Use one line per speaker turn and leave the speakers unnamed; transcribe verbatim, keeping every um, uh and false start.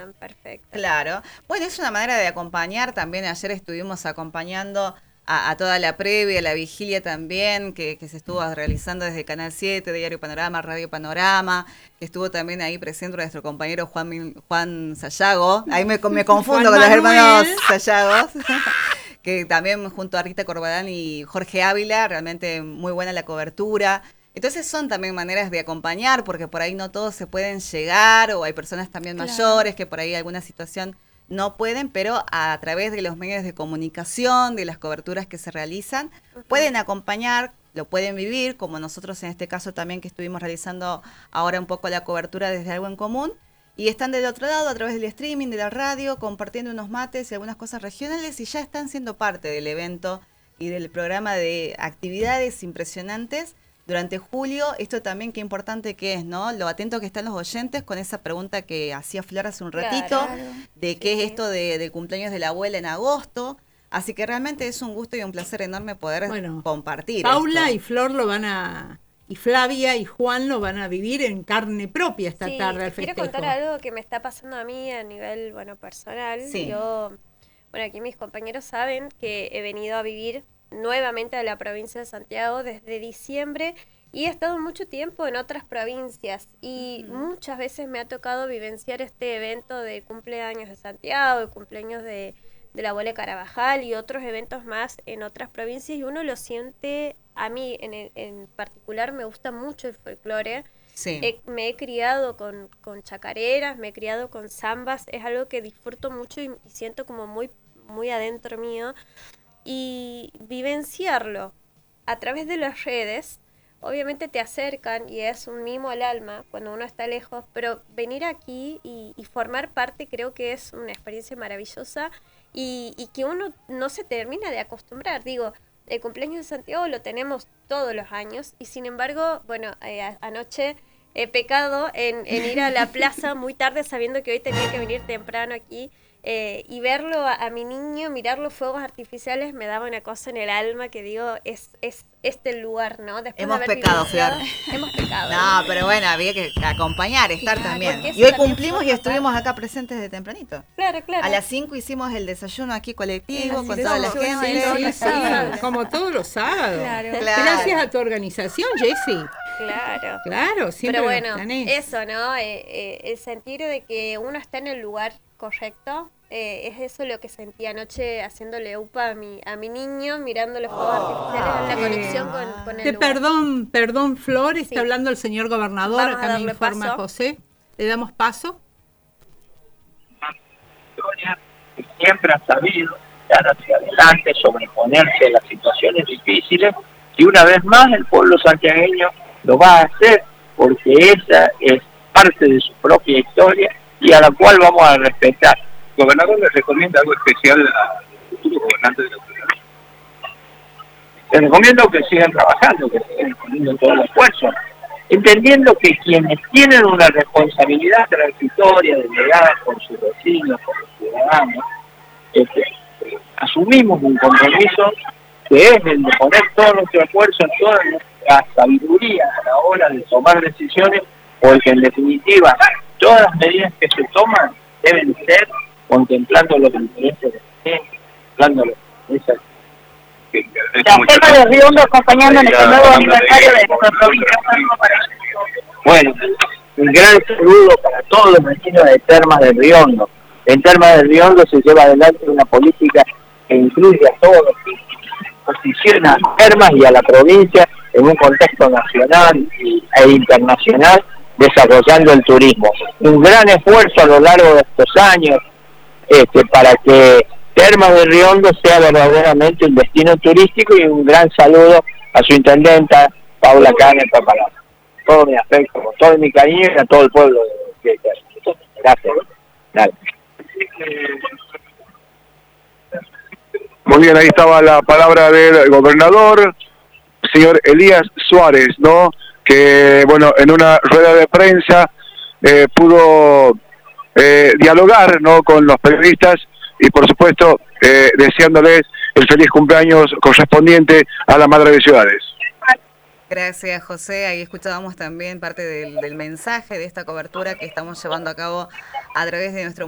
son perfectas.
Claro. Bueno, es una manera de acompañar. También ayer estuvimos acompañando a, a toda la previa, la vigilia también, que, que se estuvo realizando desde Canal siete, Diario Panorama, Radio Panorama, que estuvo también ahí presente nuestro compañero Juan, Juan Sayago. Ahí me, me confundo con los hermanos Sayagos. Que también junto a Rita Corbalán y Jorge Ávila, realmente muy buena la cobertura. Entonces son también maneras de acompañar, porque por ahí no todos se pueden llegar, o hay personas también claro. mayores que por ahí alguna situación no pueden, pero a través de los medios de comunicación, de las coberturas que se realizan, uh-huh. pueden acompañar, lo pueden vivir, como nosotros en este caso también que estuvimos realizando ahora un poco la cobertura desde Algo en Común, y están del otro lado a través del streaming, de la radio, compartiendo unos mates y algunas cosas regionales, y ya están siendo parte del evento y del programa de actividades impresionantes durante julio. Esto también qué importante que es, ¿no? Lo atento que están los oyentes con esa pregunta que hacía Flor hace un ratito, claro, de qué sí. es esto de, del cumpleaños de la abuela en agosto. Así que realmente es un gusto y un placer enorme poder bueno, compartir
Paula
esto.
y Flor lo van a... y Flavia y Juan lo van a vivir en carne propia esta
sí,
tarde al festejo.
Quiero contar algo que me está pasando a mí a nivel, bueno, personal.
Sí.
Yo, bueno, aquí mis compañeros saben que he venido a vivir nuevamente a la provincia de Santiago desde diciembre y he estado mucho tiempo en otras provincias y uh-huh. muchas veces me ha tocado vivenciar este evento de cumpleaños de Santiago, de cumpleaños de, de la abuela Carabajal y otros eventos más en otras provincias, y uno lo siente. A mí en, en particular me gusta mucho el folclore.
Sí.
He, me he criado con, con chacareras, me he criado con zambas, es algo que disfruto mucho y, y siento como muy, muy adentro mío. Y vivenciarlo a través de las redes, obviamente te acercan y es un mimo al alma cuando uno está lejos, pero venir aquí y, y formar parte creo que es una experiencia maravillosa y, y que uno no se termina de acostumbrar. Digo, el cumpleaños de Santiago lo tenemos todos los años y sin embargo, bueno, eh, a, anoche he pecado en, en ir a la plaza muy tarde sabiendo que hoy tenía que venir temprano aquí. Eh, y verlo a, a mi niño, mirar los fuegos artificiales, me daba una cosa en el alma que digo, es, es este el lugar, ¿no? Después
hemos
de haber
pecado, Flor.
Hemos pecado.
No, pero bueno, había que acompañar, estar claro, también. Y hoy cumplimos y estuvimos acá presentes de tempranito.
Claro, claro.
A las cinco hicimos el desayuno aquí colectivo, con
sí,
toda la
sí,
gente.
Sí, sí, sí, como todos los sábados.
Claro.
Claro.
Gracias a tu organización, Jessy.
Claro.
Claro, siempre.
Pero bueno, eso, ¿no? Eh, eh, el sentir de que uno está en el lugar correcto. Eh, es eso lo que sentí anoche haciéndole upa a mi, a mi niño, mirando los fuegos oh, artificiales, la conexión eh, con, con el
te
lugar.
Perdón, perdón, Flor, está sí. hablando el señor gobernador,
Vamos
acá me informa paso. José. ¿Le damos paso?
Siempre ha sabido dar hacia adelante, sobreponerse a las situaciones difíciles, y una vez más el pueblo santiagueño lo va a hacer, porque esa es parte de su propia historia y a la cual vamos a respetar.
El gobernador les recomienda algo especial a los futuros gobernantes de la ciudad.
Les recomiendo que sigan trabajando, que sigan poniendo todo el esfuerzo, entendiendo que quienes tienen una responsabilidad transitoria delegada por sus vecinos, por los ciudadanos, este, asumimos un compromiso que es el de poner todo nuestro esfuerzo, toda nuestra sabiduría a la hora de tomar decisiones, porque en definitiva todas las medidas que se toman deben ser contemplando los intereses de la gente, contemplando los intereses.
La tema de Riondo acompañando en este nuevo aniversario de nuestra provincia.
Bueno, un gran saludo para todos los vecinos de Termas del Riondo. En Termas del Riondo se lleva adelante una política que incluye a todos, que posiciona a Termas y a la provincia en un contexto nacional e internacional, desarrollando el turismo. Un gran esfuerzo a lo largo de estos años este, para que Termas de Riondo sea verdaderamente un destino turístico, y un gran saludo a su intendenta, Paula Cane Papalá. Todo mi afecto, con todo mi cariño, y a todo el pueblo de Termas. Gracias. Dale.
Muy bien, ahí estaba la palabra del gobernador, señor Elías Suárez, ¿no? Que, bueno, en una rueda de prensa eh, pudo eh, dialogar, ¿no?, con los periodistas, y por supuesto eh, deseándoles el feliz cumpleaños correspondiente a la Madre de Ciudades.
Gracias, José. Ahí escuchábamos también parte del, del mensaje de esta cobertura que estamos llevando a cabo a través de nuestro